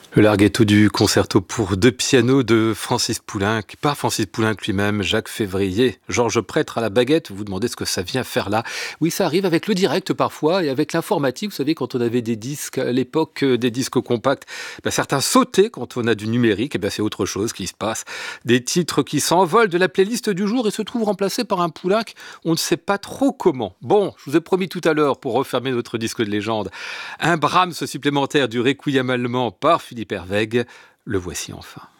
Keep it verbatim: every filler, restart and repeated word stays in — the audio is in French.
Le larghetto du concerto pour deux pianos de Francis Poulenc, pas Francis Poulenc lui-même, Jacques Février, Georges Prêtre à la baguette. Vous vous demandez ce que ça vient faire là. Oui, ça arrive avec le direct parfois et avec l'informatique. Vous savez, quand on avait des disques à l'époque, euh, des disques compacts, ben, certains sautaient. Quand on a du numérique, et ben, c'est autre chose qui se passe. Des titres qui s'envolent de la playlist du jour et se trouvent remplacés par un Poulenc. On ne sait pas trop comment. Bon, je vous ai promis tout à l'heure, pour refermer notre disque de légende, un Brahms supplémentaire du Requiem allemand par Philippe Herwegh. Le voici enfin.